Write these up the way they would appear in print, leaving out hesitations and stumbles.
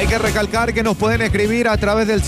Hay que recalcar que nos pueden escribir a través del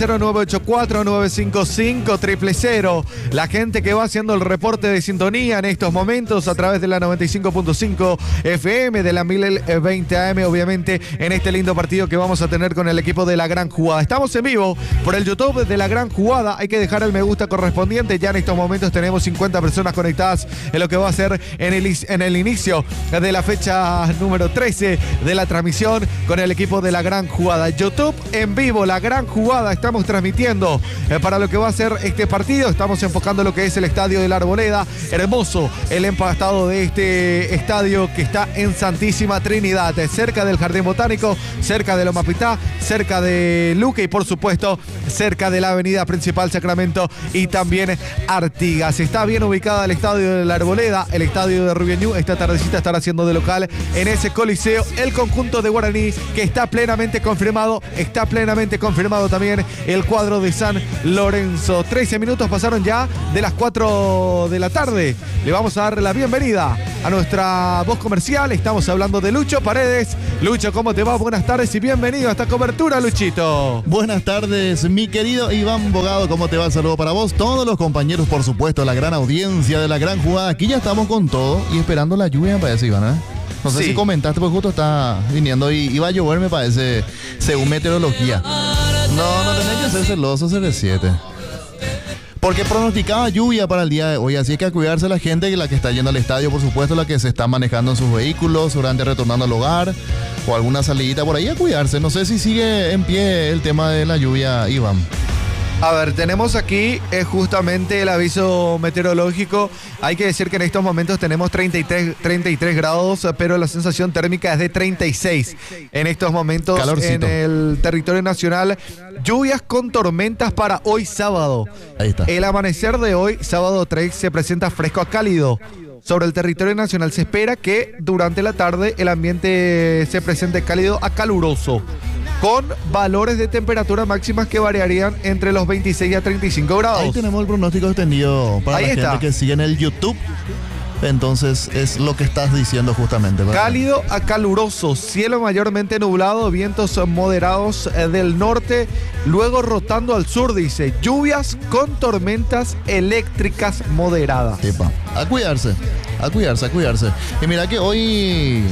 0984-955-000. La gente que va haciendo el reporte de sintonía en estos momentos a través de la 95.5 FM, de la 1020 AM, obviamente, en este lindo partido que vamos a tener con el equipo de La Gran Jugada. Estamos en vivo por el YouTube de La Gran Jugada. Hay que dejar el me gusta correspondiente. Ya en estos momentos tenemos 50 personas conectadas en lo que va a ser en el inicio de la fecha número 13 de la transmisión con el equipo de La Gran Jugada. YouTube en vivo, La Gran Jugada. Estamos transmitiendo para lo que va a ser este partido. Estamos enfocando lo que es el estadio de la Arboleda. Hermoso el empastado de este estadio que está en Santísima Trinidad, cerca del Jardín Botánico, cerca de Lomapitá, cerca de Luque y por supuesto cerca de la avenida principal Sacramento y también Artigas. Está bien ubicada el estadio de la Arboleda, el estadio de Rubiñú. Esta tardecita estará haciendo de local en ese coliseo el conjunto de Guaraní, que está plenamente confirmado. Está plenamente confirmado también el cuadro de San Lorenzo. 13 minutos pasaron ya de las 4 de la tarde. Le vamos a dar la bienvenida a nuestra voz comercial. Estamos hablando de Lucho Paredes. Lucho, ¿cómo te va? Buenas tardes y bienvenido a esta cobertura, Luchito. Buenas tardes, mi querido Iván Bogado. ¿Cómo te va? El saludo para vos, todos los compañeros, por supuesto, la gran audiencia de La Gran Jugada. Aquí ya estamos con todo y esperando la lluvia, me parece, Iván, ¿eh? No sé si comentaste, pues justo está viniendo y iba a llover, me parece, según meteorología. No tenés que ser celoso, CR7. Porque pronosticaba lluvia para el día de hoy, así que a cuidarse la gente, la que está yendo al estadio, por supuesto, la que se está manejando en sus vehículos, durante retornando al hogar, o alguna salidita por ahí, a cuidarse. No sé si sigue en pie el tema de la lluvia, Iván. A ver, tenemos aquí justamente el aviso meteorológico. Hay que decir que en estos momentos tenemos 33 grados, pero la sensación térmica es de 36. En estos momentos calorcito en el territorio nacional, lluvias con tormentas para hoy sábado. Ahí está. El amanecer de hoy, sábado 3, se presenta fresco a cálido. Sobre el territorio nacional se espera que durante la tarde el ambiente se presente cálido a caluroso, con valores de temperatura máximas que variarían entre los 26 a 35 grados. Ahí tenemos el pronóstico extendido para la gente que sigue en el YouTube. Entonces es lo que estás diciendo justamente, ¿verdad? Cálido a caluroso, cielo mayormente nublado, vientos moderados del norte, luego rotando al sur, dice, lluvias con tormentas eléctricas moderadas. Epa. A cuidarse. Y mira que hoy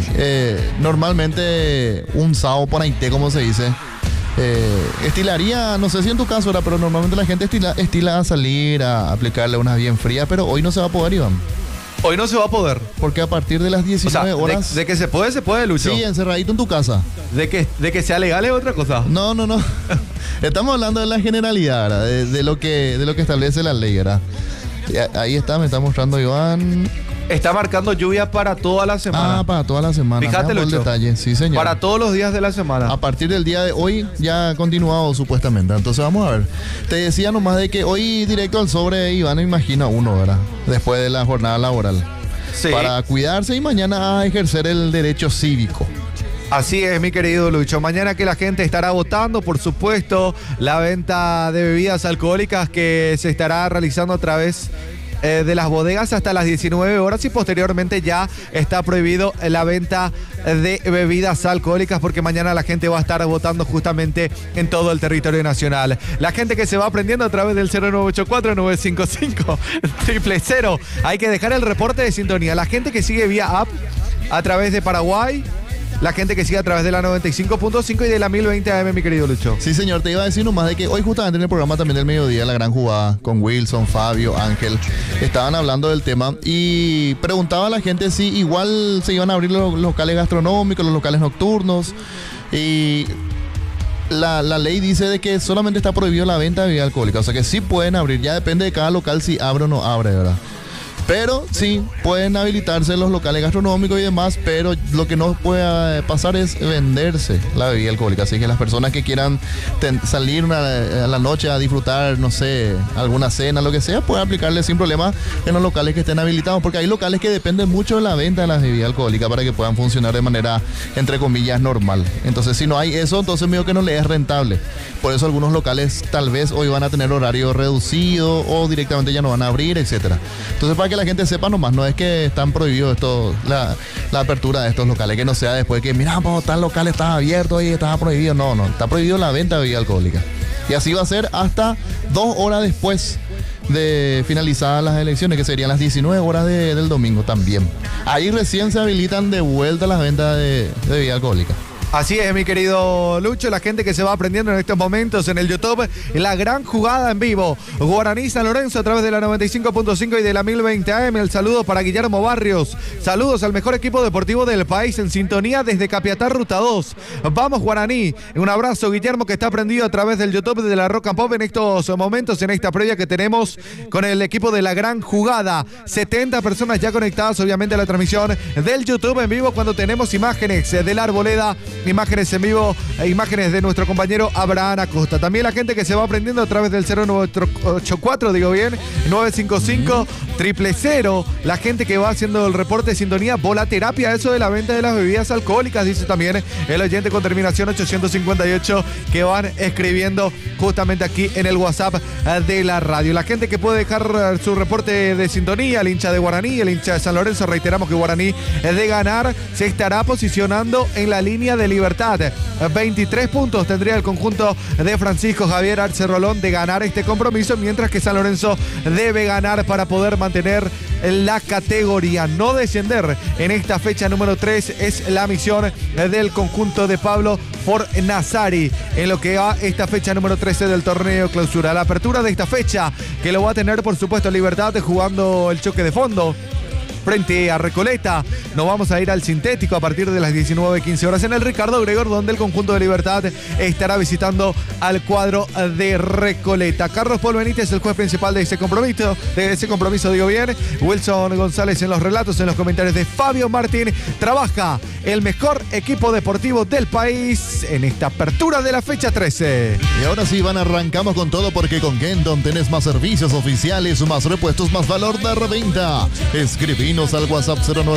normalmente un sábado por ahí, como se dice, estilaría, no sé si en tu caso era, pero normalmente la gente estila a salir a aplicarle unas bien frías, pero hoy no se va a poder, Iván. Hoy no se va a poder. Porque a partir de las 19 horas... De que se puede, Lucho. Sí, encerradito en tu casa. De que sea legal es otra cosa. No. Estamos hablando de la generalidad, ¿verdad? De lo que establece la ley, ¿verdad? Ahí está, me está mostrando Iván. Está marcando lluvia para toda la semana. Ah, para toda la semana. Fíjate, Lucho. El detalle. Sí, señor. Para todos los días de la semana. A partir del día de hoy ya ha continuado supuestamente. Entonces vamos a ver. Te decía nomás de que hoy directo al sobre, Iván, me imagino uno, ¿verdad? Después de la jornada laboral. Sí. Para cuidarse y mañana a ejercer el derecho cívico. Así es, mi querido Lucho. Mañana que la gente estará votando, por supuesto, la venta de bebidas alcohólicas que se estará realizando a través de las bodegas hasta las 19 horas y posteriormente ya está prohibido la venta de bebidas alcohólicas porque mañana la gente va a estar votando justamente en todo el territorio nacional. La gente que se va aprendiendo a través del 0984-955-000. Hay que dejar el reporte de sintonía. La gente que sigue vía app a través de Paraguay, la gente que sigue a través de la 95.5 y de la 1020 AM, mi querido Lucho. Sí, señor, te iba a decir nomás de que hoy justamente en el programa también del mediodía, La Gran Jugada, con Wilson, Fabio, Ángel, estaban hablando del tema y preguntaba a la gente si igual se iban a abrir los locales gastronómicos, los locales nocturnos, y la ley dice de que solamente está prohibido la venta de bebida alcohólica, o sea que sí pueden abrir, ya depende de cada local si abre o no abre, ¿verdad? Pero sí, pueden habilitarse los locales gastronómicos y demás, pero lo que no puede pasar es venderse la bebida alcohólica. Así que las personas que quieran salir a la noche a disfrutar, no sé, alguna cena, lo que sea, pueden aplicarle sin problema en los locales que estén habilitados, porque hay locales que dependen mucho de la venta de las bebidas alcohólicas para que puedan funcionar de manera, entre comillas, normal. Entonces, si no hay eso, entonces medio que no le es rentable. Por eso algunos locales tal vez hoy van a tener horario reducido o directamente ya no van a abrir, etcétera. Entonces, para que la gente sepa nomás, no es que están prohibidos la apertura de estos locales, que no sea después que, mira, tal local estaba abierto y estaba prohibido. No, está prohibido la venta de bebida alcohólica. Y así va a ser hasta 2 horas después de finalizadas las elecciones, que serían las 19 horas del domingo también. Ahí recién se habilitan de vuelta las ventas de bebida alcohólica. Así es, mi querido Lucho, la gente que se va aprendiendo en estos momentos en el YouTube, la gran jugada en vivo. Guaraní San Lorenzo a través de la 95.5 y de la 1020 AM. El saludo para Guillermo Barrios. Saludos al mejor equipo deportivo del país en sintonía desde Capiatá, Ruta 2. Vamos, Guaraní. Un abrazo, Guillermo, que está aprendido a través del YouTube de la Rock and Pop en estos momentos, en esta previa que tenemos con el equipo de la gran jugada. 70 personas ya conectadas, obviamente, a la transmisión del YouTube en vivo cuando tenemos imágenes de la Arboleda. Imágenes en vivo, imágenes de nuestro compañero Abraham Acosta. También la gente que se va aprendiendo a través del 0984, digo bien, 955 000. La gente que va haciendo el reporte de sintonía, bola terapia, eso de la venta de las bebidas alcohólicas, dice también el oyente con terminación 858 que van escribiendo justamente aquí en el WhatsApp de la radio. La gente que puede dejar su reporte de sintonía, el hincha de Guaraní, el hincha de San Lorenzo, reiteramos que Guaraní de ganar se estará posicionando en la línea de Libertad. 23 puntos tendría el conjunto de Francisco Javier Arce Rolón de ganar este compromiso, mientras que San Lorenzo debe ganar para poder mantener la categoría. No descender en esta fecha número 3 es la misión del conjunto de Pablo Fornazari en lo que va esta fecha número 13 del torneo clausura. La apertura de esta fecha que lo va a tener, por supuesto, Libertad jugando el choque de fondo frente a Recoleta. Nos vamos a ir al sintético a partir de las 19:15 horas en el Ricardo Gregor, donde el conjunto de Libertad estará visitando al cuadro de Recoleta. Carlos Paul Benítez, el juez principal de ese compromiso, digo bien. Wilson González en los relatos, en los comentarios de Fabio Martín. Trabaja el mejor equipo deportivo del país en esta apertura de la fecha 13. Y ahora sí, arrancamos con todo, porque con Kenton tenés más servicios oficiales, más repuestos, más valor de reventa. Escribinos al WhatsApp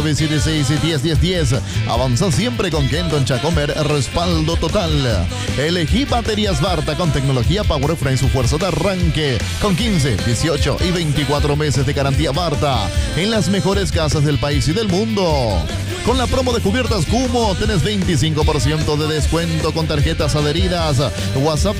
0976-101010. Avanza siempre con Kenton Chacomer, respaldo total. Elegí baterías Barta con tecnología PowerFrame en su fuerza de arranque, con 15, 18 y 24 meses de garantía Barta en las mejores casas del país y del mundo. Con la promo de cubiertas Kumo tenés 25% de descuento con tarjetas adheridas. WhatsApp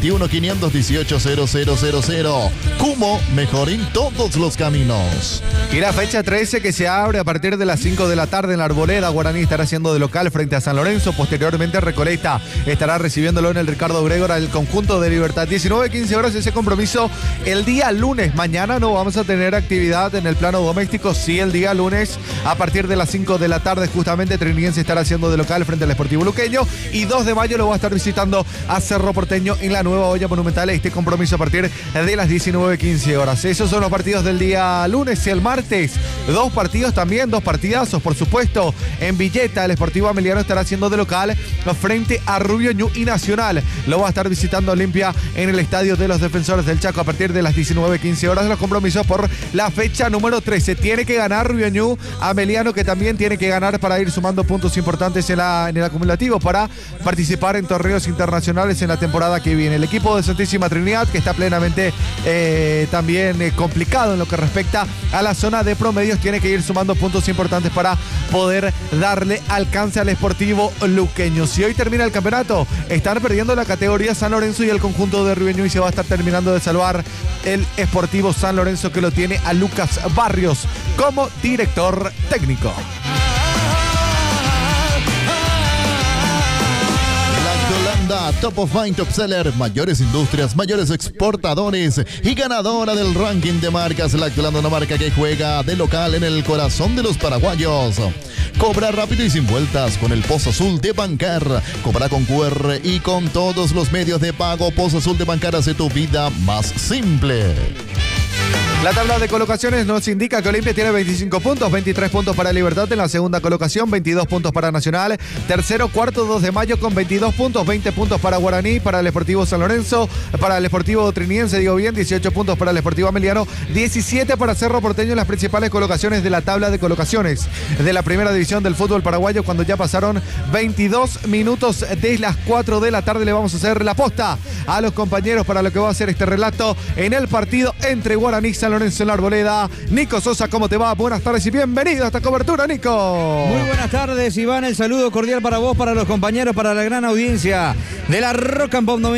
021-518-0000. Kumo, mejor en todos los caminos. Y la fecha 13 que se abre a partir de las 5 de la tarde en la Arboleda. Guaraní estará haciendo de local frente a San Lorenzo. Posteriormente Recoleta estará recibiéndolo en el Ricardo Gregor al conjunto de Libertad. 19:15 horas ese compromiso el día lunes. Mañana no vamos a tener actividad en el plano doméstico. Sí, el día lunes a partir de las 5 de la tarde justamente Triniense estará haciendo de local frente al Sportivo Luqueño. Y 2 de mayo lo va a estar visitando a Cerro Porteño en la nueva olla monumental. Este compromiso a partir de las 19:15 horas. Esos son los partidos del día lunes. Y el martes 2 partidos también, 2 partidazos, por supuesto. En Villeta, el Sportivo Ameliano estará haciendo de local frente a Rubio Ñu, y Nacional lo va a estar visitando Olimpia en el Estadio de los Defensores del Chaco a partir de las 19:15 horas. Los compromisos por la fecha número 13. Tiene que ganar Rubio Ñu, Ameliano, que también tiene que ganar para ir sumando puntos importantes en el acumulativo para participar en torneos internacionales en la temporada que viene. El equipo de Santísima Trinidad, que está plenamente también complicado en lo que respecta a la zona de promedios, tiene que ir sumando puntos importantes para poder darle alcance al Sportivo Luqueño. Si hoy termina el campeonato, están perdiendo la categoría San Lorenzo y el conjunto de Rubio Ñu, y se va a estar terminando de salvar el Sportivo San Lorenzo, que lo tiene a Lucas Barrios como director técnico. Top of Mind, Top Seller, mayores industrias, mayores exportadores y ganadora del ranking de marcas. La Lactolanda, una marca que juega de local en el corazón de los paraguayos. Cobra rápido y sin vueltas con el Pozo Azul de Bancar. Cobra con QR y con todos los medios de pago. Pozo Azul de Bancar hace tu vida más simple. La tabla de colocaciones nos indica que Olimpia tiene 25 puntos, 23 puntos para Libertad en la segunda colocación, 22 puntos para Nacional, tercero, cuarto, 2 de mayo con 22 puntos, 20 puntos para Guaraní, para el Sportivo San Lorenzo, para el Sportivo Triniense, 18 puntos para el Sportivo Ameliano, 17 para Cerro Porteño en las principales colocaciones de la tabla de colocaciones de la primera división del fútbol paraguayo, cuando ya pasaron 22 minutos de las 4 de la tarde. Le vamos a hacer la posta a los compañeros para lo que va a ser este relato en el partido entre Guaraní y San San Lorenzo en la Arboleda. Nico Sosa, ¿cómo te va? Buenas tardes y bienvenido a esta cobertura, Nico. Muy buenas tardes, Iván. El saludo cordial para vos, para los compañeros, para la gran audiencia de la Rock and Pop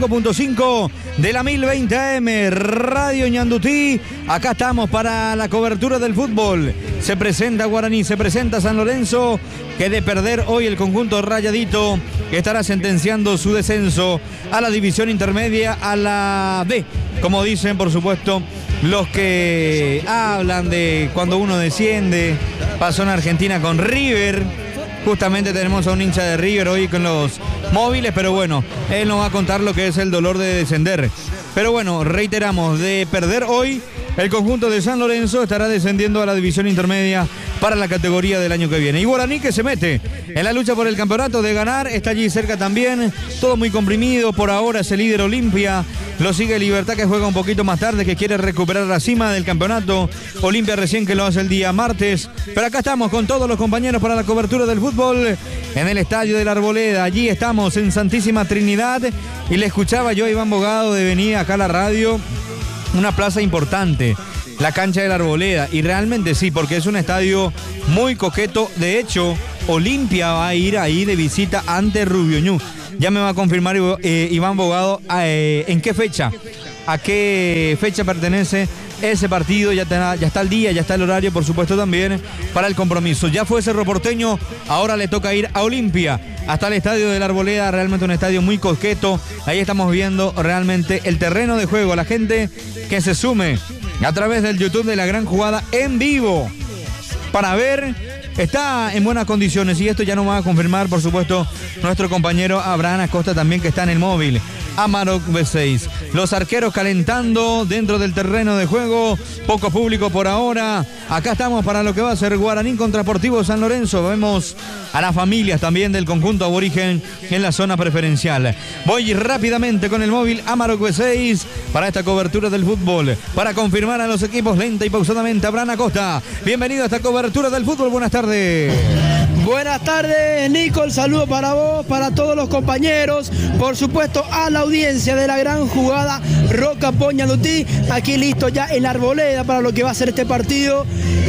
95.5 de la 1020 AM, Radio Ñandutí. Acá estamos para la cobertura del fútbol. Se presenta Guaraní, se presenta San Lorenzo, que de perder hoy el conjunto rayadito estará sentenciando su descenso a la división intermedia, a la D, como dicen, por supuesto, los que hablan de cuando uno desciende. Pasó en Argentina con River. Justamente tenemos a un hincha de River hoy con los móviles, pero bueno, él nos va a contar lo que es el dolor de descender. Pero bueno, reiteramos, de perder hoy, el conjunto de San Lorenzo estará descendiendo a la división intermedia para la categoría del año que viene. Y Guaraní, que se mete en la lucha por el campeonato, de ganar, está allí cerca también, todo muy comprimido. Por ahora es el líder Olimpia, lo sigue Libertad, que juega un poquito más tarde, que quiere recuperar la cima del campeonato. Olimpia recién, que lo hace el día martes. Pero acá estamos con todos los compañeros para la cobertura del fútbol en el Estadio de la Arboleda. Allí estamos en Santísima Trinidad, y le escuchaba yo a Iván Bogado de venir acá a la radio. Una plaza importante, la cancha de la Arboleda, y realmente sí, porque es un estadio muy coqueto. De hecho, Olimpia va a ir ahí de visita ante Rubio Ñu. Ya me va a confirmar Iván Bogado en qué fecha, a qué fecha pertenece ese partido. Ya está el día, ya está el horario, por supuesto, también para el compromiso. Ya fue Cerro Porteño, ahora le toca ir a Olimpia, hasta el Estadio de la Arboleda. Realmente un estadio muy coqueto. Ahí estamos viendo realmente el terreno de juego. La gente que se sume a través del YouTube de La Gran Jugada en vivo para ver, está en buenas condiciones, y esto ya nos va a confirmar, por supuesto, nuestro compañero Abraham Acosta también, que está en el móvil. Amarok B6. Los arqueros calentando dentro del terreno de juego. Poco público por ahora. Acá estamos para lo que va a ser Guaraní contra Sportivo San Lorenzo. Vemos a las familias también del conjunto aborigen en la zona preferencial. Voy rápidamente con el móvil Amarok B6 para esta cobertura del fútbol, para confirmar a los equipos lenta y pausadamente. Abraham Acosta, bienvenido a esta cobertura del fútbol. Buenas tardes. Buenas tardes, Nico, el saludo para vos, para todos los compañeros, por supuesto a la audiencia de La Gran Jugada, Rock and Pop Ñandutí, aquí listo ya en la Arboleda para lo que va a ser este partido.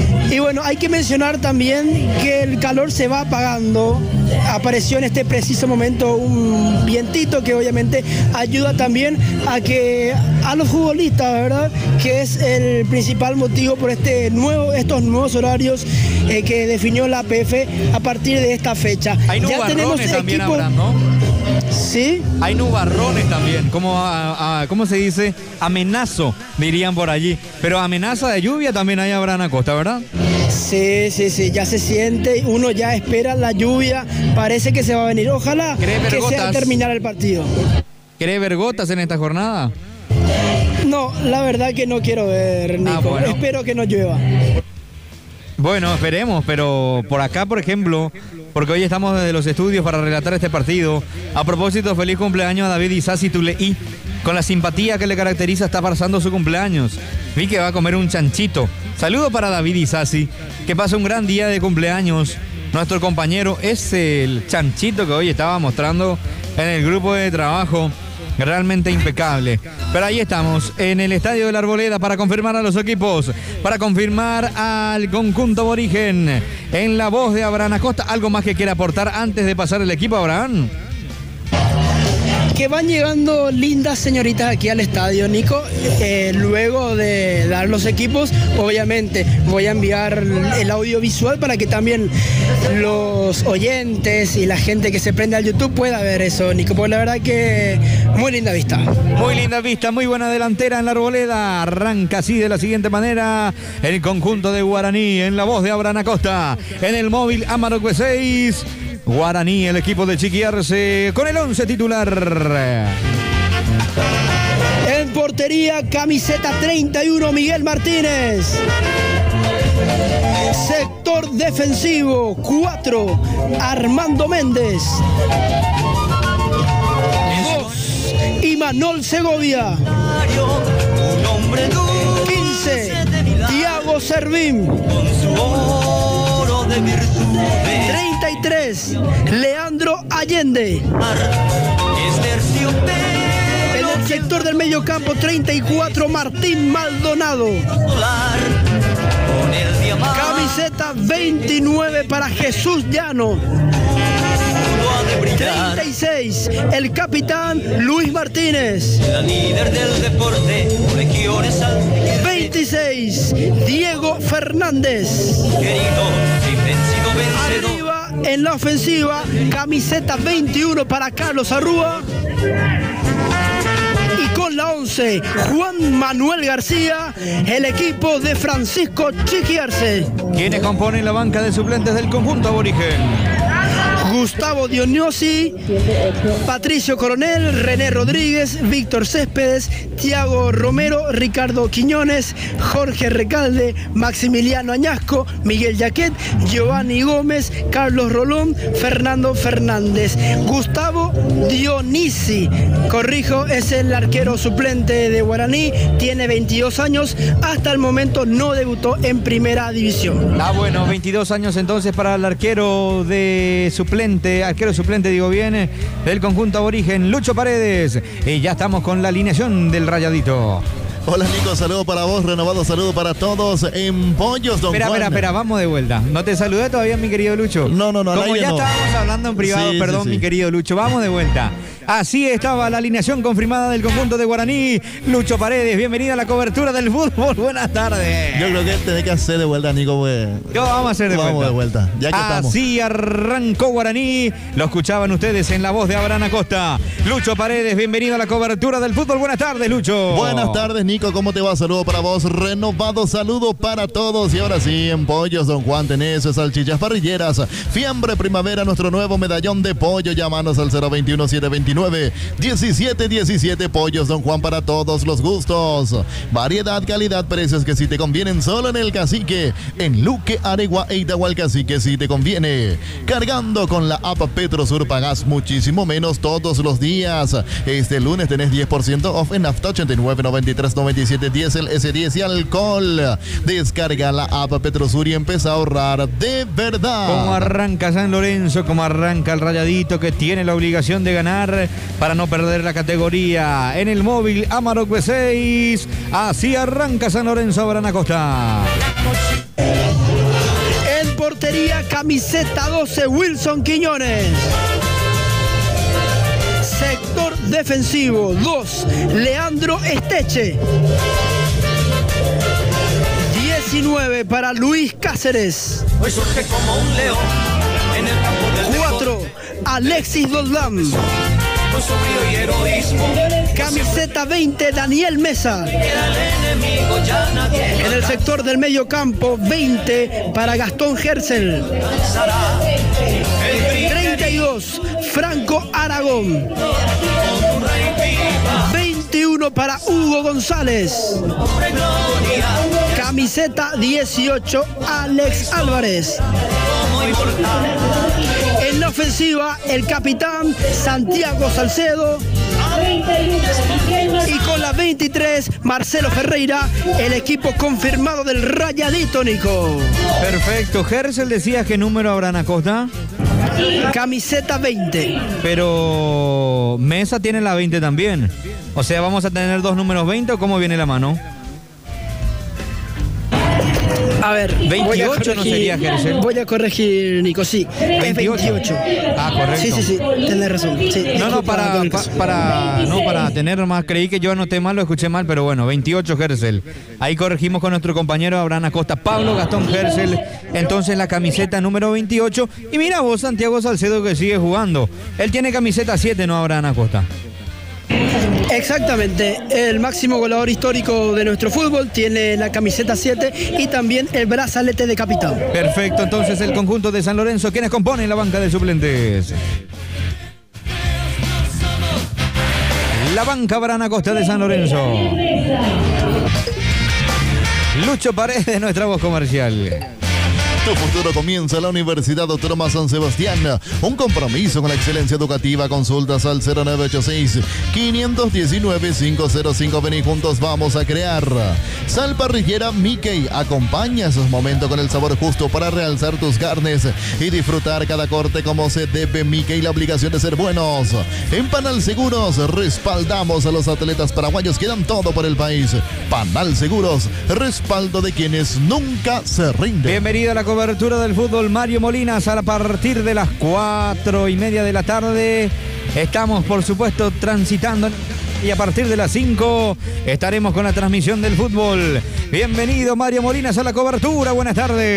Y bueno, hay que mencionar también que el calor se va apagando. Apareció en este preciso momento un vientito que obviamente ayuda también a los futbolistas, ¿verdad? Que es el principal motivo por estos nuevos horarios que definió la APF a partir de esta fecha. Hay nubarrones también, Abraham, ¿no? Sí. Hay nubarrones también, ¿cómo se dice? Amenazo, dirían por allí. Pero amenaza de lluvia también hay, Abraham Acosta, ¿verdad? Sí, ya se siente, uno ya espera la lluvia, parece que se va a venir. Ojalá que sea terminar el partido. ¿Querés ver gotas en esta jornada? No, la verdad que no quiero ver, Nico. Bueno. Espero que no llueva. Bueno, esperemos, pero por acá, por ejemplo, porque hoy estamos desde los estudios para relatar este partido. A propósito, feliz cumpleaños a David Isasi Tuleí. Con la simpatía que le caracteriza, está pasando su cumpleaños. Vi que va a comer un chanchito. Saludo para David Isasi, que pasa un gran día de cumpleaños. Nuestro compañero es el chanchito que hoy estaba mostrando en el grupo de trabajo. Realmente impecable. Pero ahí estamos, en el Estadio de la Arboleda, para confirmar a los equipos, para confirmar al conjunto aborigen. En la voz de Abraham Acosta, ¿algo más que quiera aportar antes de pasar el equipo, Abraham? Que van llegando lindas señoritas aquí al estadio, Nico. Luego de dar los equipos, obviamente voy a enviar el audiovisual para que también los oyentes y la gente que se prende al YouTube pueda ver eso, Nico, porque la verdad que muy linda vista. Muy linda vista, muy buena delantera en la Arboleda. Arranca así de la siguiente manera el conjunto de Guaraní, en la voz de Abraham Acosta, en el móvil Amarok B6. Guaraní, el equipo de Chiqui Arce, con el 11 titular. En portería, camiseta 31, Miguel Martínez. Sector defensivo, 4, Armando Méndez. 2, Imanol Segovia. 15, Thiago Servín. 33, Leandro Allende. En Sector del medio campo 34, Martín Maldonado. Camiseta 29 para Jesús Llano. 36, el capitán Luis Martínez. 26, Diego Fernández. Arriba en la ofensiva, camiseta 21 para Carlos Arrúa. Y con la 11, Juan Manuel García, el equipo de Francisco Chiqui Arce. ¿Quiénes componen la banca de suplentes del conjunto aborigen? Gustavo Dioniosi, Patricio Coronel, René Rodríguez, Víctor Céspedes, Tiago Romero, Ricardo Quiñones, Jorge Recalde, Maximiliano Añasco, Miguel Yaquet, Giovanni Gómez, Carlos Rolón, Fernando Fernández. Gustavo Dionisi, corrijo, es el arquero suplente de Guaraní, tiene 22 años, hasta el momento no debutó en primera división. Bueno, 22 años entonces para el arquero suplente, digo bien, del conjunto aborigen, Lucho Paredes. Y ya estamos con la alineación del Rayadito. Hola Nico, saludo para vos, renovado saludo para todos en Pollos Don Juan. Espera, vamos de vuelta. No te saludé todavía, mi querido Lucho. No, como ya estábamos hablando en privado, sí, perdón, sí. Mi querido Lucho, vamos de vuelta. Así estaba la alineación confirmada del conjunto de Guaraní. Lucho Paredes, bienvenida a la cobertura del fútbol. Buenas tardes. Yo creo que tenés que hacer de vuelta, Nico, pues. ¿Qué vamos a hacer de vuelta? Vamos de vuelta, ya que estamos. Así arrancó Guaraní. Lo escuchaban ustedes en la voz de Abraham Acosta. Lucho Paredes, bienvenido a la cobertura del fútbol. Buenas tardes, Lucho. Buenas tardes, Nico, ¿cómo te va? Saludo para vos, renovado saludo para todos. Y ahora sí, en Pollos Don Juan tenés salchichas parrilleras, fiambre primavera, nuestro nuevo medallón de pollo. Llámanos al 021-729-1717. Pollos Don Juan para todos los gustos. Variedad, calidad, precios que si te convienen solo en el Cacique. En Luque, Aregua e Itahualcacique si te conviene. Cargando con la app Petrosur pagás muchísimo menos todos los días. Este lunes tenés 10% off en nafta 89, 93, 97, diésel, S10 y alcohol. Descarga la app Petrosur y empieza a ahorrar de verdad. Cómo arranca San Lorenzo, cómo arranca el Rayadito, que tiene la obligación de ganar para no perder la categoría. En el móvil Amarok B6, así arranca San Lorenzo. Abraham Acosta. En portería, camiseta 12, Wilson Quiñones. Sector defensivo 2, Leandro Esteche. 19 para Luis Cáceres. 4, Alexis Doldán. Camiseta 20, Daniel Mesa. En el sector del medio campo, 20 para Gastón Gersel. 32, Franco Aragón. 21 para Hugo González. Camiseta 18, Alex Álvarez. En la ofensiva, el capitán Santiago Salcedo. Y con la 23, Marcelo Ferreira, el equipo confirmado del Rayadito, Nico. Perfecto. Gersel decía qué número Abraham Acosta. Camiseta 20. Pero Mesa tiene la 20 también. O sea, ¿vamos a tener dos números 20 o cómo viene la mano? A ver, 28 no sería Gersel. Voy a corregir, Nico, sí. 28. Ah, correcto. Sí, tenés razón. Sí, No, para tener más, creí que yo anoté mal, lo escuché mal, pero bueno, 28 Gersel. Ahí corregimos con nuestro compañero Abraham Acosta, Pablo Gastón Gersel, entonces la camiseta número 28. Y mira vos, Santiago Salcedo, que sigue jugando. Él tiene camiseta 7, ¿no, Abraham Acosta? Exactamente, el máximo goleador histórico de nuestro fútbol tiene la camiseta 7 y también el brazalete de capitán. Perfecto, entonces el conjunto de San Lorenzo, ¿quiénes componen la banca de suplentes? La banca Abraham Acosta de San Lorenzo. Lucho Paredes, nuestra voz comercial. Tu futuro comienza en la Universidad Autónoma San Sebastián. Un compromiso con la excelencia educativa. Consultas al 0986-519-505. Ven y juntos vamos a crear. Sal parrillera Mickey. Acompaña esos momentos con el sabor justo para realzar tus carnes y disfrutar cada corte como se debe. Mickey, la obligación de ser buenos. En Panal Seguros respaldamos a los atletas paraguayos que dan todo por el país. Panal Seguros, respaldo de quienes nunca se rinden. Bienvenido a la cobertura del fútbol, Mario Molinas. A partir de las 4:30 de la tarde estamos, por supuesto, transitando, y a partir de las 5 estaremos con la transmisión del fútbol. Bienvenido, Mario Molinas, a la cobertura. Buenas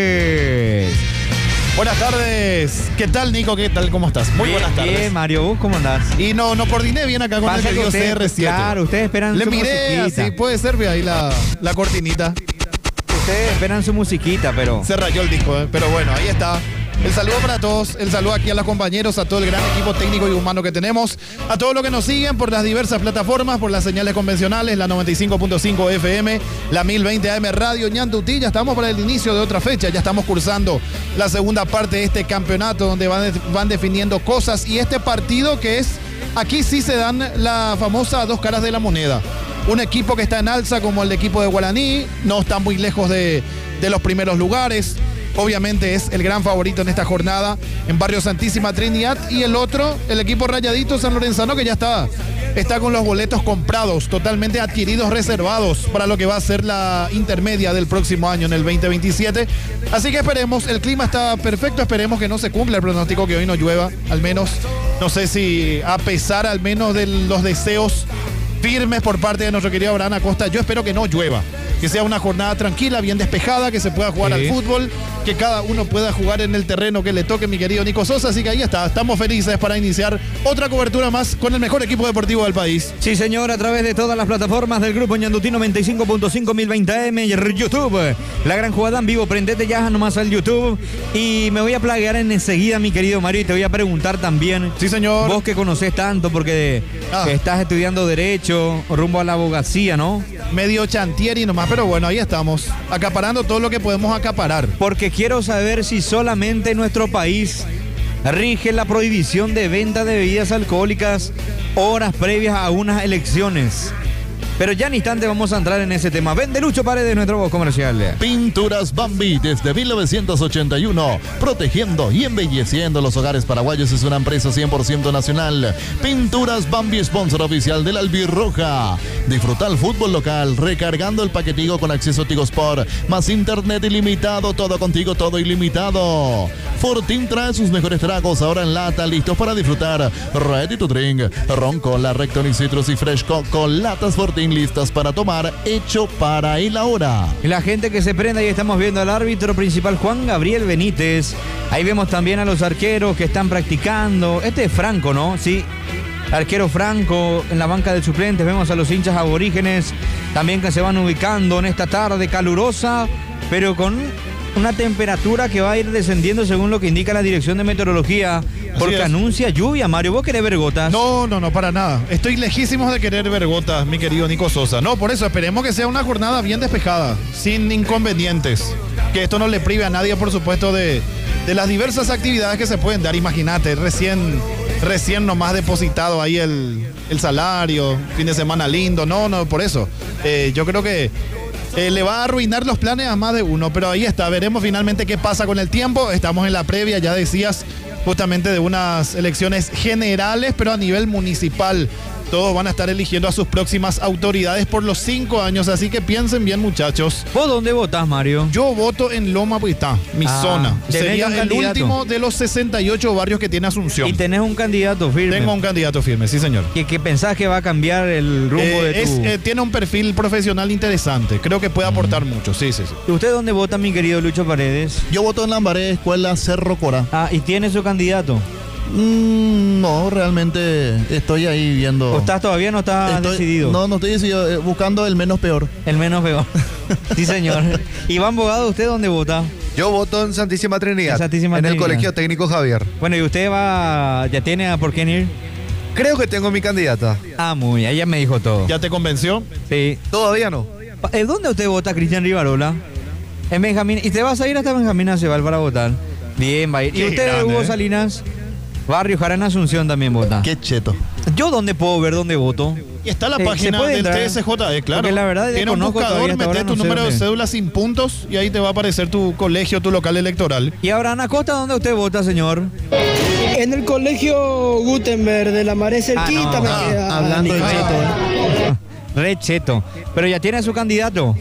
tardes. Buenas tardes. ¿Qué tal, Nico? ¿Qué tal? ¿Cómo estás? Muy buenas tardes. Bien, Mario, ¿vos cómo andás? Y no coordiné bien acá con el querido CR7. Claro, ustedes esperan Le su miré, musiquita. así puede ser, ve ahí la cortinita. Ustedes esperan su musiquita, pero... Se rayó el disco, pero bueno, ahí está. El saludo para todos, el saludo aquí a los compañeros, a todo el gran equipo técnico y humano que tenemos, a todos los que nos siguen por las diversas plataformas, por las señales convencionales, la 95.5 FM, la 1020 AM Radio Ñandutí. Ya estamos para el inicio de otra fecha, ya estamos cursando la segunda parte de este campeonato donde van definiendo cosas, y este partido que es, aquí sí se dan la famosa dos caras de la moneda. Un equipo que está en alza como el equipo de Guaraní, no está muy lejos de los primeros lugares. Obviamente es el gran favorito en esta jornada en Barrio Santísima Trinidad. Y el otro, el equipo Rayadito San Lorenzano, que ya está con los boletos comprados, totalmente adquiridos, reservados para lo que va a ser la intermedia del próximo año, en el 2027. Así que esperemos, el clima está perfecto, esperemos que no se cumpla el pronóstico, que hoy no llueva, al menos, no sé si a pesar al menos de los deseos firmes por parte de nuestro querido Abraham Acosta, yo espero que no llueva, que sea una jornada tranquila, bien despejada, que se pueda jugar al fútbol, que cada uno pueda jugar en el terreno que le toque, mi querido Nico Sosa. Así que ahí está, estamos felices para iniciar otra cobertura más con el mejor equipo deportivo del país. Sí, señor, a través de todas las plataformas del Grupo Ñandutí 95.5 1020 AM y YouTube. La gran jugada en vivo, prendete ya nomás al YouTube. Y me voy a plaguear enseguida, mi querido Mario, y te voy a preguntar también. Sí, señor. Vos que conocés tanto, porque estás estudiando Derecho, rumbo a la abogacía, ¿no? Medio chantieri nomás, pero bueno, ahí estamos, acaparando todo lo que podemos acaparar. Porque quiero saber si solamente en nuestro país rige la prohibición de venta de bebidas alcohólicas horas previas a unas elecciones. Pero ya en instante vamos a entrar en ese tema. Vende Lucho Paredes, nuestro voz comercial. Pinturas Bambi, desde 1981, protegiendo y embelleciendo los hogares paraguayos. Es una empresa 100% nacional. Pinturas Bambi, sponsor oficial del Albirroja. Disfruta el fútbol local, recargando el paquetico con acceso a Tigo Sport, más internet ilimitado, todo contigo, todo ilimitado. Fortín trae sus mejores tragos ahora en lata, listos para disfrutar. Ready to drink, ron cola, Recton y Citrus y Fresco con latas Fortín listas para tomar, hecho para el ahora. La gente que se prenda, y estamos viendo al árbitro principal, Juan Gabriel Benítez. Ahí vemos también a los arqueros que están practicando. Este es Franco, ¿no? Sí. Arquero Franco en la banca de suplentes. Vemos a los hinchas aborígenes también que se van ubicando en esta tarde calurosa, pero con una temperatura que va a ir descendiendo según lo que indica la Dirección de Meteorología, porque anuncia lluvia. Mario, ¿vos querés ver gotas? No, para nada. Estoy lejísimos de querer ver gotas, mi querido Nico Sosa. No, por eso esperemos que sea una jornada bien despejada, sin inconvenientes. Que esto no le prive a nadie, por supuesto, de las diversas actividades que se pueden dar. Imagínate, recién nomás depositado ahí el salario, fin de semana lindo. No, por eso. Yo creo que le va a arruinar los planes a más de uno, pero ahí está, veremos finalmente qué pasa con el tiempo. Estamos en la previa, ya decías, justamente de unas elecciones generales, pero a nivel municipal. Todos van a estar eligiendo a sus próximas autoridades por los 5 años, así que piensen bien, muchachos. ¿Vos dónde votás, Mario? Yo voto en Loma Puitá, mi zona. Sería el último de los 68 barrios que tiene Asunción. ¿Y tenés un candidato firme? Tengo un candidato firme, sí, señor. ¿Qué pensás que va a cambiar el rumbo de tu...? Tiene un perfil profesional interesante. Creo que puede aportar mucho, sí. ¿Y usted dónde vota, mi querido Lucho Paredes? Yo voto en Lambaré, Escuela Cerro Cora. ¿Y tiene su candidato? No, realmente estoy ahí viendo. ¿O estás todavía no estás decidido? No estoy decidido, buscando el menos peor. El menos peor. Sí, señor. Iván Bogado, ¿usted dónde vota? Yo voto en Santísima Trinidad. En el Colegio Técnico Javier. Bueno, ¿y usted ya tiene por quién ir? Creo que tengo mi candidata. Muy, ella me dijo todo. ¿Ya te convenció? Sí. Todavía no. ¿Dónde usted vota, Cristian Rivarola? En Benjamín. ¿Y te vas a ir hasta Benjamín Aceval para votar? Bien, va a ir. ¿Y Qué usted, grande, Hugo Salinas? Barrio Jarana Asunción también vota. Qué cheto. ¿Yo dónde puedo ver dónde voto? Y está la ¿se página puede del entrar? TSJE, claro. Porque la verdad tiene un desconozco todavía, buscador, hasta ahora metes no tu sé número de dónde. cédula sin puntos y ahí te va a aparecer tu colegio, tu local electoral. ¿Y Abraham Acosta dónde usted vota, señor? En el colegio Gutenberg de la Maré cerquita no. me queda. Hablando de Nico. cheto. Re cheto. Pero ya tiene a su candidato.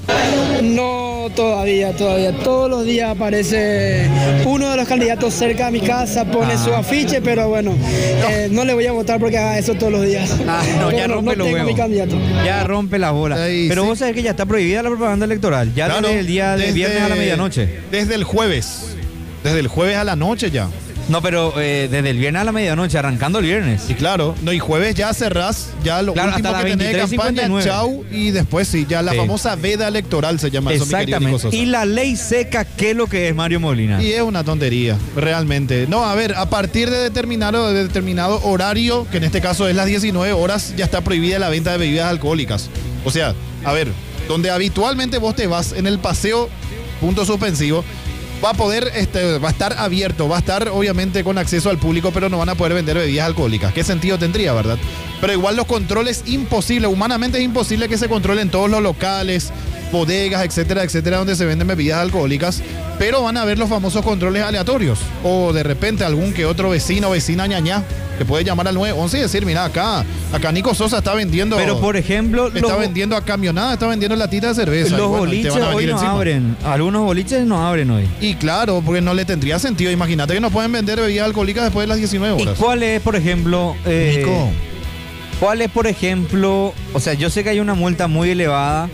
No, todavía. Todos los días aparece uno de los candidatos cerca de mi casa, pone su afiche, pero bueno, no le voy a votar porque haga eso todos los días. No, ya Pero rompe los tengo huevos. mi candidato. Ya rompe la bola. Ahí, Pero sí. vos sabés que ya está prohibida la propaganda electoral. Ya Claro, desde el día de desde- viernes a la medianoche. Desde el jueves. Desde el jueves a la noche ya. No, pero desde el viernes a la medianoche, arrancando el viernes. Y claro, no, y jueves ya cerrás, ya lo Claro, último hasta que las tenés de campaña, 23:59. chau, y después sí, ya la Sí. famosa veda electoral se llama eso, mi querido Nico Exactamente. Sosa. Y la ley seca, ¿qué es lo que es, Mario Molina? Y es una tontería, realmente. No, a ver, a partir de determinado horario, que en este caso es las 19 horas, ya está prohibida la venta de bebidas alcohólicas. O sea, a ver, donde habitualmente vos te vas en el paseo, punto suspensivo, va a estar abierto, va a estar obviamente con acceso al público, pero no van a poder vender bebidas alcohólicas. ¿Qué sentido tendría, verdad? Pero igual los controles, imposible, humanamente es imposible que se controlen todos los locales, bodegas, etcétera, etcétera, donde se venden bebidas alcohólicas, pero van a haber los famosos controles aleatorios, o de repente algún que otro vecino o vecina ñañá, que puede llamar al 911 y decir, mira, acá Nico Sosa está vendiendo... Pero, por ejemplo, Está vendiendo a camionada, está vendiendo latita de cerveza. los y bueno, y te boliches van a hoy venir no encima. abren. Algunos boliches no abren hoy. Y claro, porque no le tendría sentido. Imagínate que no pueden vender bebidas alcohólicas después de las 19 ¿Y horas. cuál es, por ejemplo... Nico. ¿Cuál es, por ejemplo... O sea, yo sé que hay una multa muy elevada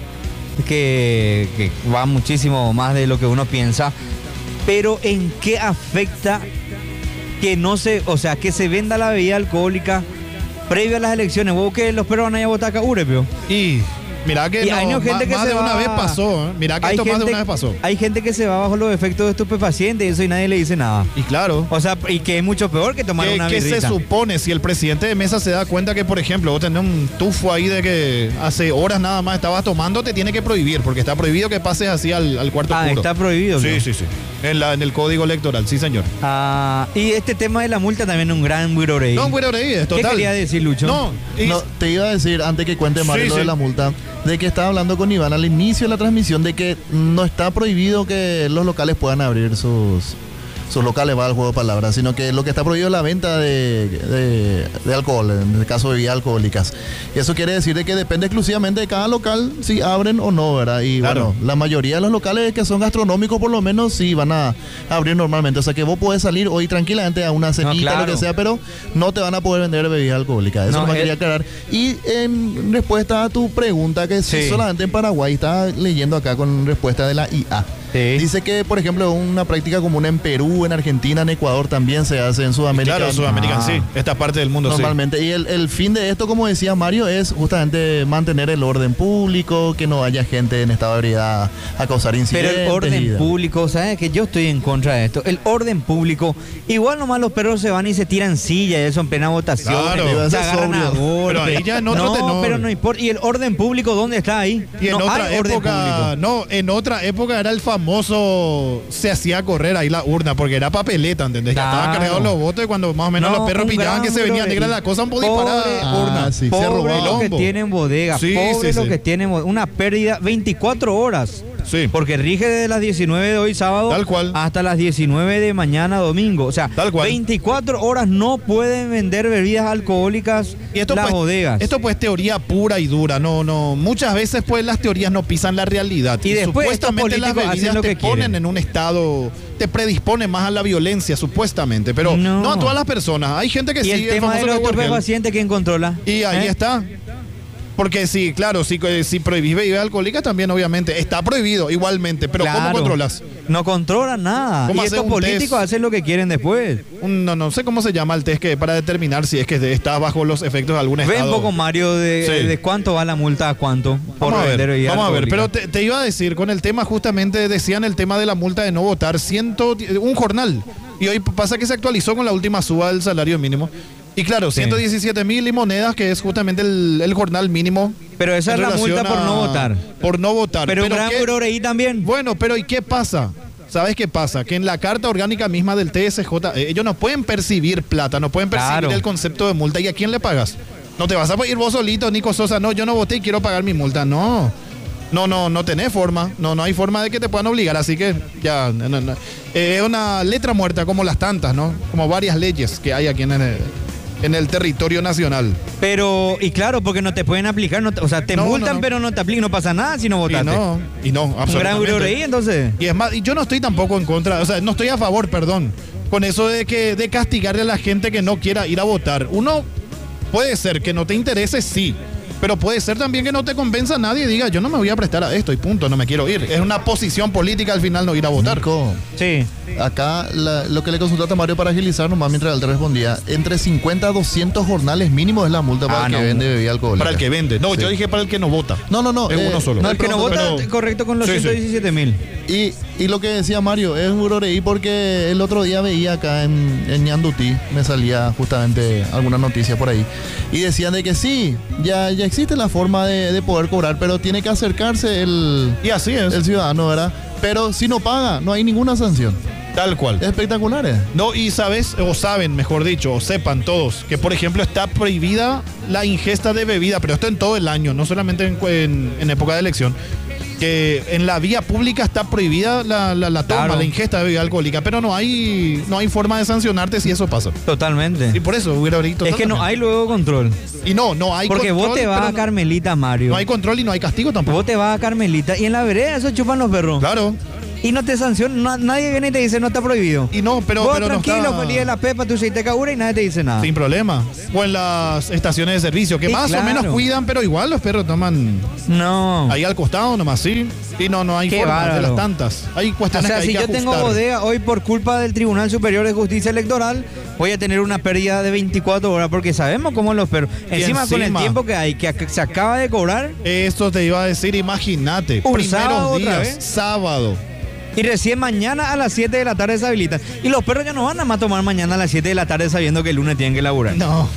que va muchísimo más de lo que uno piensa, pero ¿en qué afecta que no se... O sea, que se venda la bebida alcohólica previo a las elecciones? ¿Vos que los perros van a ir a votar acá, Urepio? Y mira que Y hay no, gente que más se de una va- vez pasó. Mira que Hay esto más de gente- una vez pasó. Hay gente que se va bajo los efectos de estupefacientes y eso y nadie le dice nada. Y claro. O sea, y que es mucho peor que tomar una ¿Qué se birrita. supone si el presidente de mesa se da cuenta que, por ejemplo, vos tenés un tufo ahí de que hace horas nada más estabas tomando, te tiene que prohibir, porque está prohibido que pases así al cuarto Ah, oscuro. está prohibido. Sí, ¿no? sí, sí. En el código electoral, sí, señor. Ah, y este tema de la multa también es un gran buroreí. No, bueno, ahí es total. ¿Qué quería decir, Lucho? No, y- No, te iba a decir, antes que cuente Mario Sí, lo sí. de la multa, de que estaba hablando con Iván al inicio de la transmisión de que no está prohibido que los locales puedan abrir sus locales, va al juego de palabras, sino que lo que está prohibido es la venta de alcohol, en este caso bebidas alcohólicas. Y eso quiere decir de que depende exclusivamente de cada local si abren o no, ¿verdad? Y Claro. bueno, la mayoría de los locales que son gastronómicos por lo menos sí van a abrir normalmente. O sea que vos podés salir hoy tranquilamente a una cenita, claro. lo que sea, pero no te van a poder vender bebidas alcohólicas. Eso No, no me quería aclarar. Y en respuesta a tu pregunta, que Sí. si solamente en Paraguay, estaba leyendo acá con respuesta de la IA. Sí. Dice que, por ejemplo, una práctica común en Perú, en Argentina, en Ecuador también se hace, en Sudamérica. claro, Sudamérica, sí. Esta parte del mundo, Normalmente. Y el fin de esto, como decía Mario, es justamente mantener el orden público, que no haya gente en estado de ebriedad a causar Pero incidentes. el orden público, ¿sabes? Que yo estoy en contra de esto. El orden público, igual nomás los perros se van y se tiran silla y eso en plena votación. Claro. Se agarran a Sobrio. golpe. Pero ahí ya en otro no, tenor. pero no importa. ¿Y el orden público dónde está ahí? Y en no otra hay orden época, público. no, en otra época era el famoso, se hacía correr ahí la urna, porque era papeleta, ¿entendés? Ya Claro. estaban cargados los votos y cuando más o menos No, los perros un pillaban que gran se venían negra buroreí. la cosa, un poco disparada Pobre- urna. sí, se Pobre robaba. los que Lombo. tienen bodega, Sí, pobre sí, los sí. que tienen una pérdida 24 horas. Sí. Porque rige desde las 19 de hoy sábado Tal cual. hasta las 19 de mañana domingo. O sea, Tal cual. 24 horas no pueden vender bebidas alcohólicas Y esto las pues, bodegas. esto pues teoría pura y dura, no, muchas veces pues las teorías no pisan la realidad. Y después estos supuestamente las políticos hacen bebidas lo te que ponen quieren. en un estado, te predisponen más a la violencia, supuestamente, pero No. no a todas las personas. Hay gente que y sí, el tema de famoso los networker. estupefacientes, ¿quién controla? Y ahí ¿Eh? está. Porque sí, claro, si prohibís bebidas alcohólicas también obviamente está prohibido igualmente, pero ¿cómo Claro. controlas? No controlan nada. ¿Cómo Y haces estos un políticos test? hacen lo que quieren después. No sé cómo se llama el test que para determinar si es que estás bajo los efectos de algún Ven estado. un poco, Mario, Sí. de cuánto va la multa a cuánto por Vamos a vender ver, bebidas vamos a ver, pero alcohólicas. te iba a decir, con el tema justamente decían el tema de la multa de no votar, un jornal, y hoy pasa que se actualizó con la última suba del salario mínimo, Y claro, 117.000 y monedas, que es justamente el jornal mínimo. Pero esa es la multa por no votar. Por no votar. Pero un gran Uroreí también. Bueno, pero ¿y qué pasa? ¿Sabes qué pasa? Que en la carta orgánica misma del TSJ, ellos no pueden percibir plata, no pueden percibir el concepto de multa. ¿Y a quién le pagas? No te vas a ir vos solito, Nico Sosa. No, yo no voté y quiero pagar mi multa. No. No tenés forma. No hay forma de que te puedan obligar. Así que ya. Es una letra muerta como las tantas, ¿no? Como varias leyes que hay aquí en el territorio nacional. Pero, y claro, porque no te pueden aplicar, o sea, te multan, pero no te aplican, no pasa nada si no votaste. Y no, absolutamente. Un gran Uroreí, entonces. Y es más, y yo no estoy tampoco en contra, o sea, no estoy a favor, perdón, con eso de castigarle a la gente que no quiera ir a votar. Uno puede ser que no te interese, sí. Pero puede ser también que no te convenza a nadie y diga, yo no me voy a prestar a esto y punto, no me quiero ir. Es una posición política al final no ir a votar. Nico, sí. Acá lo que le consultaste a Mario para agilizar nomás mientras él te respondía, entre 50 a 200 jornales mínimos es la multa para el que vende bebida alcohólica. Para el que vende. No, yo dije para el que no vota. No. Es uno solo. No, el que no vota, correcto con los 117.000. Y lo que decía Mario, es un Uroreí porque el otro día veía acá en Ñandutí, me salía justamente alguna noticia por ahí, y decían de que sí, ya existe la forma de poder cobrar, pero tiene que acercarse y así es. el ciudadano, ¿verdad? Pero si no paga, no hay ninguna sanción. Tal cual. Espectaculares. No, y sabes, o saben, mejor dicho, o sepan todos, que por ejemplo está prohibida la ingesta de bebida, pero esto en todo el año, no solamente en época de elección. Que en la vía pública está prohibida la toma, la ingesta de bebida alcohólica, pero no hay forma de sancionarte si eso pasa. Totalmente. Y por eso hubiera ahorita. Es que no hay luego control. Y no hay porque control. Porque vos te vas a Carmelita, Mario. No hay control y no hay castigo tampoco. Vos te vas a Carmelita y en la vereda eso chupan los perros. Claro. Y no te sancionan, nadie viene y te dice no está prohibido. Y no, pero vos no tranquilo, está... feliz de la pepa, tu aceite cagura y nadie te dice nada. Sin problema. O en las estaciones de servicio, que más o menos cuidan, pero igual los perros toman... No. Ahí al costado nomás, sí. Y no hay forma de las tantas. Hay cuestiones que hay que ajustar. Si yo tengo bodega hoy por culpa del Tribunal Superior de Justicia Electoral, voy a tener una pérdida de 24 horas porque sabemos cómo los perros... Encima con el tiempo que hay, que se acaba de cobrar... Esto te iba a decir, imagínate. Primeros días, sábado. Y recién mañana a las 7 de la tarde se habilitan. Y los perros ya no van a más tomar mañana a las 7 de la tarde sabiendo que el lunes tienen que laburar. No.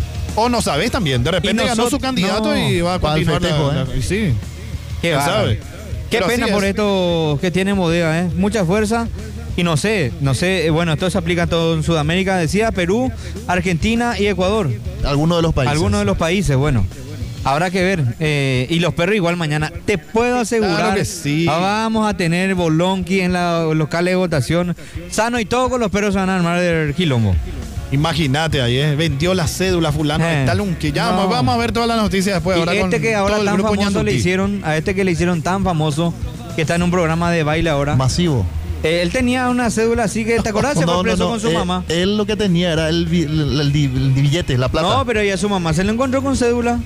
O no sabes también. De repente ganó su candidato y va a continuar. Sí. ¿Quién sabe? Qué pena por estos que tienen bodega, ¿eh? Mucha fuerza. Y no sé, bueno, esto se aplica a todo en Sudamérica, decía Perú, Argentina y Ecuador. Algunos de los países. Bueno. Habrá que ver. Y los perros igual mañana. Te puedo asegurar. Claro que sí. Vamos a tener bolonqui en los locales de votación. Sano y todo con los perros se van a armar del quilombo. Imagínate ahí, vendió la cédula fulano. Que ya vamos a ver todas las noticias después. Ahora con que ahora todo tan famoso le hicieron, a este que le hicieron tan famoso, que está en un programa de baile ahora. Masivo. Él tenía una cédula así que, ¿te acordás? Se fue preso con su mamá. Él lo que tenía era el billete, la plata. No, pero ya su mamá se lo encontró con cédula.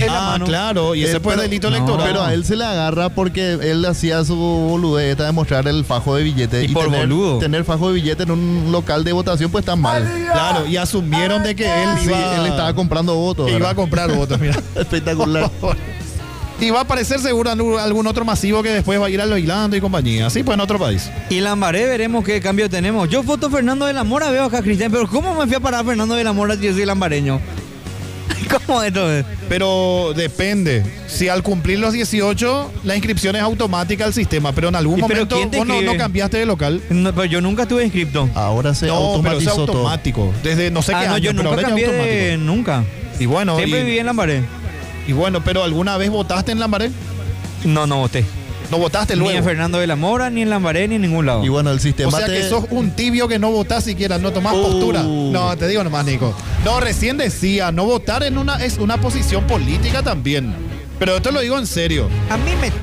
Claro, y ese fue delito electoral. Pero a él se le agarra porque él hacía su boludez de mostrar el fajo de billete. Y por boludo. Tener fajo de billete en un local de votación pues está mal. Claro, y asumieron de que él estaba comprando votos. Iba a comprar votos, mira. Espectacular. Y va a aparecer seguro algún otro masivo que después va a ir a Loilando y compañía. Así pues en otro país. Y Lambaré veremos qué cambio tenemos. Yo voto Fernando de la Mora, veo acá Cristian, pero ¿cómo me fui a parar Fernando de la Mora si yo soy lambareño? ¿Cómo esto es? Pero depende. Si al cumplir los 18, la inscripción es automática al sistema, pero en algún momento vos no cambiaste de local. No, pero yo nunca estuve inscripto. Ahora se automatizó pero es automático. todo. Desde no sé qué año, yo nunca cambié nunca. Y bueno, siempre viví en Lambaré. Y bueno, pero ¿alguna vez votaste en Lambaré? No voté. ¿No votaste luego? Ni en Fernando de la Mora, ni en Lambaré, ni en ningún lado. Y bueno, el sistema. O sea que sos un tibio que no votás siquiera, no tomás postura. No, te digo nomás, Nico. No, recién decía, no votar es una posición política también. Pero esto lo digo en serio. A mí me...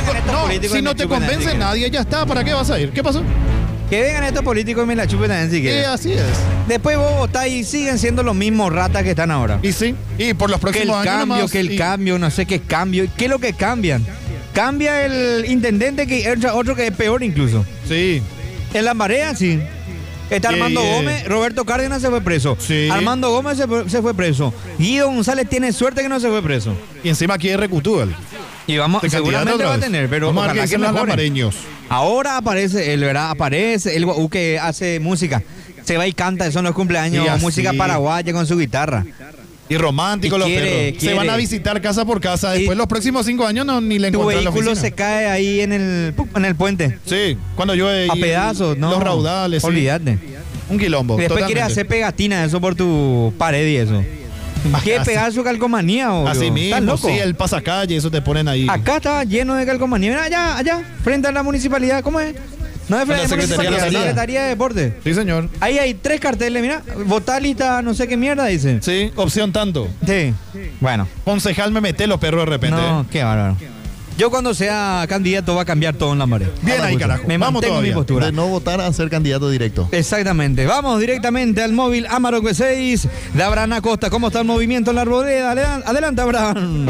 si no te convence nadie, ya está. ¿Para qué vas a ir? ¿Qué pasó? Que vengan estos políticos y me la chupen también si quieren. Así es. Después vos votás y siguen siendo los mismos ratas que están ahora. Y sí, y por los próximos años cambio, no sé qué cambio. ¿Qué es lo que cambian? Cambia el intendente que entra otro que es peor incluso. Sí. En la marea, sí. Está Armando Gómez, Roberto Cárdenas se fue preso. Sí. Armando Gómez se fue preso. Guido González tiene suerte que no se fue preso. Y encima quiere Recutúbal. Y seguramente va a tener, pero ojalá que mejore. Ahora aparece él, ¿verdad? Aparece el que hace música. Se va y canta, eso en los cumpleaños, Y así. música paraguaya con su guitarra. Y romántico Y los quiere- perros. Se van a visitar casa por casa. Después los próximos 5 años no, ni le Tu encontré en la vehículo oficina. se cae ahí en el puente. Sí, cuando llueve. A y pedazos, ¿no? Los raudales. sí. Olvídate. Un quilombo. Y después quiere totalmente. hacer pegatina eso por tu pared y eso. ¿Quiere Así- pegar su calcomanía o Así ¿Estás mismo, loco? sí, el pasacalle, eso te ponen ahí. Acá está lleno de calcomanía. Mira, allá, frente a la municipalidad. ¿Cómo es? No es frente a la Secretaría municipalidad, de la Secretaría de Deporte. Sí, señor. Ahí hay 3 carteles, mira. Votar lista, no sé qué mierda, dice. Sí, opción tanto. Sí. Bueno. Concejal me mete los perros de repente. No, qué bárbaro. Yo cuando sea candidato va a cambiar todo en la pared. Bien ahí, carajo. Me Vamos mantengo en mi todavía. postura. De no votar a ser candidato directo. Exactamente. Vamos directamente al móvil Amarok B6 de Abraham Acosta. ¿Cómo está el movimiento en la arboleda? Adelante, Abraham.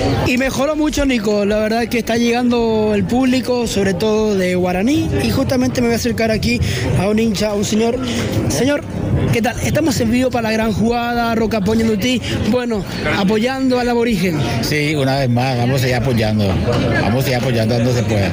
Y mejoró mucho, Nico. La verdad que está llegando el público, sobre todo de Guaraní. Y justamente me voy a acercar aquí a un hincha, a un señor. Señor, ¿qué tal? Estamos en vivo para la gran jugada, Rocaponha Ñandutí. Bueno, apoyando al aborigen. Sí, una vez más, vamos a seguir apoyando. Vamos a seguir apoyando donde se pueda.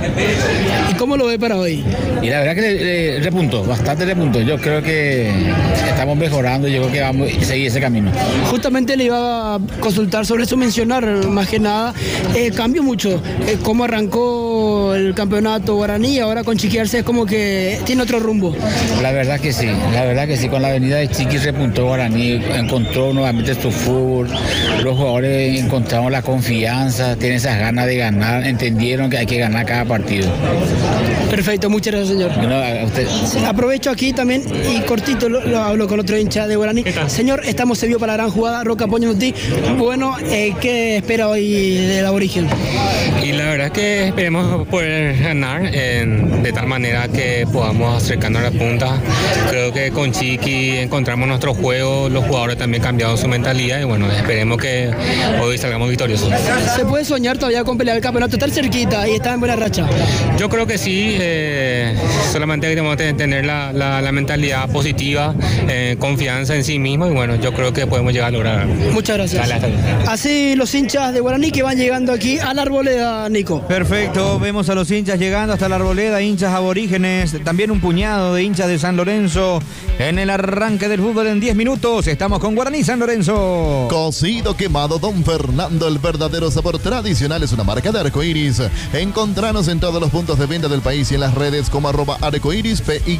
¿Y cómo lo ve para hoy? Y la verdad que repuntó, bastante repuntó. Yo creo que estamos mejorando, yo creo que vamos a seguir ese camino. Justamente le iba a consultar sobre eso, mencionar más que nada. Cambió mucho. Cómo arrancó el campeonato Guaraní, ahora con Chiquiarse es como que tiene otro rumbo. La verdad que sí, con la venida de Chiqui repuntó Guaraní, encontró nuevamente su fútbol, los jugadores encontraron la confianza, tienen esas ganas de ganar, entendieron que hay que ganar cada partido. Perfecto, muchas gracias, señor. No, a usted, Aprovecho aquí también y cortito lo hablo con otro hincha de Guaraní. Señor, estamos en vivo para la gran jugada, Rocaponha Ñandutí. Bueno, ¿qué espera hoy del aborigen? Y la verdad que esperemos poder ganar de tal manera que podamos acercarnos a la punta. Creo que con Chiqui encontramos nuestro juego, los jugadores también cambiaron su mentalidad y bueno, esperemos que hoy salgamos victoriosos. ¿Se puede soñar todavía con pelear el campeonato? Estar cerquita y estar en buena racha. Yo creo que sí, solamente tenemos que tener la mentalidad positiva, confianza en sí mismo y bueno, yo creo que podemos llegar a lograr. Muchas gracias. Dale, hasta luego. Así los hinchas de Guaraní que van llegando aquí a la arboleda, Nico. Perfecto, vemos a los hinchas llegando hasta la arboleda, hinchas aborígenes, también un puñado de hinchas de San Lorenzo en el arranque del fútbol en 10 minutos. Estamos con Guaraní San Lorenzo. Cocido quemado Don Fernando, el verdadero sabor tradicional, es una marca de arcoiris. Encontranos en todos los puntos de venta del país y en las redes como @arcoirispy.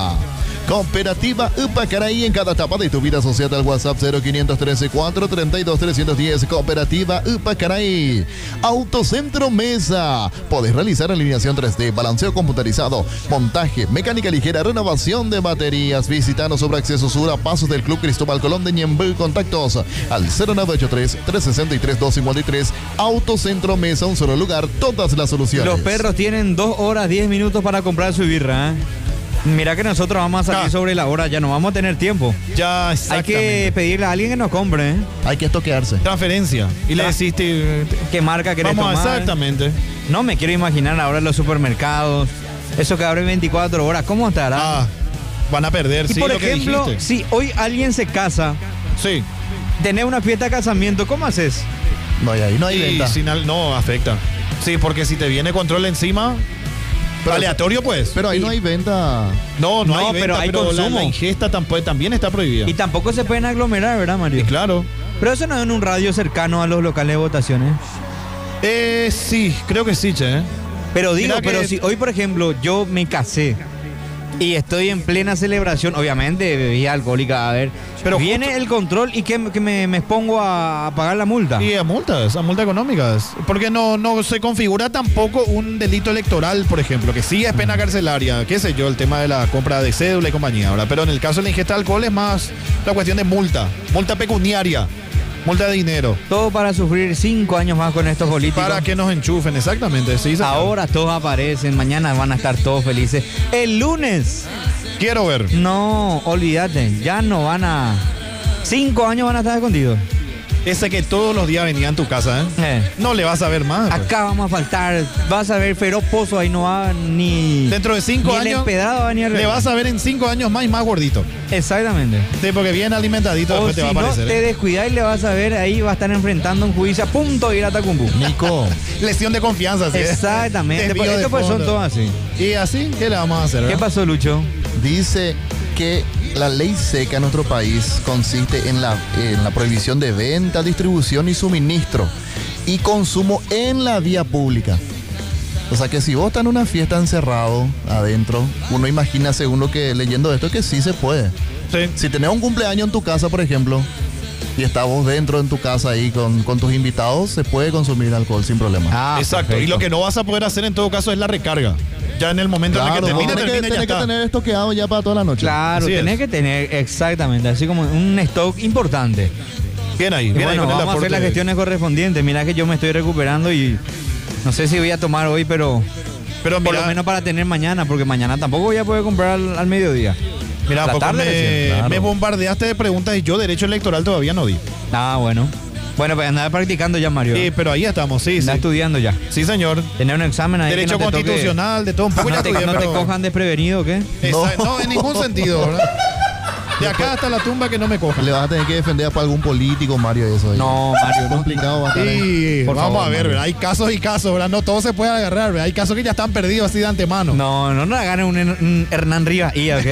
Cooperativa Upacaraí, en cada etapa de tu vida, asociada al WhatsApp 0513 432 310. Cooperativa Upacaraí. Autocentro Mesa. Podés realizar alineación 3D, balanceo computarizado, montaje, mecánica ligera, renovación de baterías. Visítanos sobre Acceso Sur a pasos del Club Cristóbal Colón de Ñemby. Contactos al 0983 363 253. Autocentro Mesa, un solo lugar, todas las soluciones. Los perros tienen 2 horas 10 minutos para comprar su birra. Mira que nosotros vamos a salir sobre la hora, ya no vamos a tener tiempo. Ya, Hay exactamente. que pedirle a alguien que nos compre. Hay que estoquearse. Transferencia. Y le decís, ¿Qué marca querés vamos, tomar? exactamente. No me quiero imaginar ahora en los supermercados, eso que abre 24 horas, ¿cómo estará? Ah, van a perder, y sí, por lo que ejemplo, dijiste. si hoy alguien se casa, Sí. tenés una fiesta de casamiento, ¿cómo haces? No, y ahí no hay Y venta. no, afecta. Sí, porque si te viene control encima, Pero- aleatorio pues. Pero ahí no hay venta. No No, hay venta, pero hay la consumo. ingesta también está prohibida. Y tampoco se pueden aglomerar, ¿verdad, Mario? Y claro. Pero eso no es en un radio cercano a los locales de votaciones. Sí, creo que sí, che. Pero digo, Mira que- pero si hoy, por ejemplo, yo me casé y estoy en plena celebración, obviamente bebida alcohólica, a ver, Pero viene justo- el control y que me expongo a pagar la multa. Y a multas económicas. Porque no se configura tampoco un delito electoral, por ejemplo, que sí es pena carcelaria, qué sé yo, el tema de la compra de cédula y compañía. Ahora, pero en el caso de la ingesta de alcohol es más la cuestión de multa pecuniaria, multa de dinero. Todo para sufrir 5 años más con estos políticos. Para que nos enchufen, exactamente. Sí, señor. Ahora todos aparecen, mañana van a estar todos felices. El lunes, Quiero ver. no, olvídate, ya no van a... 5 años van a estar escondidos. Ese que todos los días venía en tu casa, ¿eh? No le vas a ver más. pues. Acá vamos a faltar, vas a ver Feroz Pozo, ahí no va ni... Dentro de 5 ni el años, empedrado va a venir. le vas a ver en 5 años más y más gordito. Exactamente. Sí, porque bien alimentadito O después si te va a no, aparecer. te descuidas y le vas a ver, ahí va a estar enfrentando un juicio a punto de ir a Tacumbu. Nico, Lesión de confianza, ¿sí? Exactamente, Desvío de estos pues son fondo. todos así. Y así, ¿qué le vamos a hacer? ¿Qué verdad? pasó, Lucho? dice que La ley seca en nuestro país consiste en la prohibición de venta, distribución y suministro y consumo en la vía pública. O sea que si vos estás en una fiesta encerrado adentro, uno imagina, según lo que leyendo esto, que sí se puede. Sí. Si tenés un cumpleaños en tu casa, por ejemplo, y estás vos dentro en tu casa ahí con tus invitados, se puede consumir alcohol sin problema. Exacto. perfecto. Y lo que no vas a poder hacer en todo caso es la recarga. Ya en el momento en el que Claro, termine, tenés ya que está. tener esto quedado ya para toda la noche. Claro, Así tenés es. que tener exactamente, así como un stock importante. Bien ahí, Y bien ahí bueno, con el vamos a hacer aporte. las gestiones correspondientes. Mira que yo me estoy recuperando y no sé si voy a tomar hoy, pero Pero por mira, lo menos para tener mañana, porque mañana tampoco voy a poder comprar al mediodía. mira, la poco tarde recién, claro. me bombardeaste de preguntas y yo derecho electoral todavía no di. Ah, bueno. Bueno, pues andar practicando ya, Mario. Sí, pero ahí estamos, sí, Andar sí. estudiando ya. Sí, señor. Tener un examen ahí. Derecho que no te toque- constitucional, de todo un poco ya no te, estudié, no te pero- cojan desprevenido, ¿o qué? No, en ningún sentido, ¿verdad? De acá hasta la tumba que no me cojan. Le vas a tener que defender a algún político, Mario, eso ahí. No, Mario, no. Complicado va a estar. Sí, Por vamos favor, a ver, Mario. ¿verdad? Hay casos y casos, ¿verdad? No todo se puede agarrar, ¿verdad? Hay casos que ya están perdidos así de antemano. No la gane un Hernán Rivas y ahí.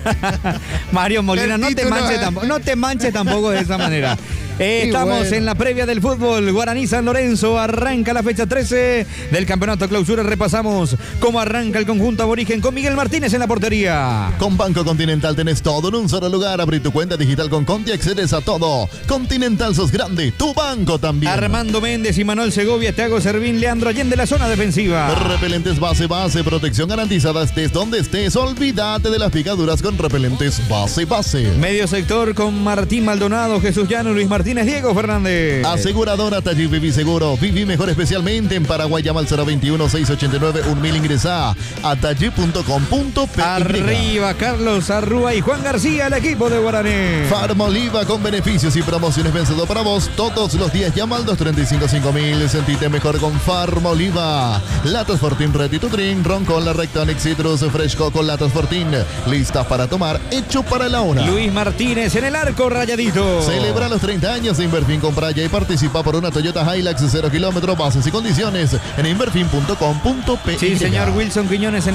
Mario Molina, El no te título, manches tampoco, no te manches tampoco de esa manera. Estamos bueno. en la previa del fútbol. Guaraní San Lorenzo arranca la fecha 13 del campeonato clausura. Repasamos cómo arranca el conjunto aborigen con Miguel Martínez en la portería. Con Banco Continental tenés todo en un solo lugar. Abrí tu cuenta digital con Conti, accedes a todo. Continental, sos grande, tu banco también. Armando Méndez y Manuel Segovia, Thiago Servín, Leandro Allende, la zona defensiva. Repelentes base, protección garantizada estés donde estés. Olvídate de las picaduras con repelentes base. Medio sector con Martín Maldonado, Jesús Llano, Luis Martínez, Diego Fernández. Aseguradora Taller Viví Seguro. Viví mejor especialmente en Paraguay. Llama al 021-689-1000. Ingresa a taller.com.pe. Arriba Carlos Arrúa y Juan García, el equipo de Guaraní. Farmoliva con beneficios y promociones vencedor para vos. Todos los días llama al 235-5000. Sentite mejor con Farmoliva. Latas Fortín Ready to Drink. Ron con la Rectonic Citrus Fresco con Latas Fortín. Listas para tomar, hecho para la hora. Luis Martínez en el arco rayadito. Celebra los 30 años de Inverfin. Compra ya y participa por una Toyota Hilux 0 kilómetros. Bases y condiciones en inverfin.com.pe. Sí, señor Wilson Quiñones en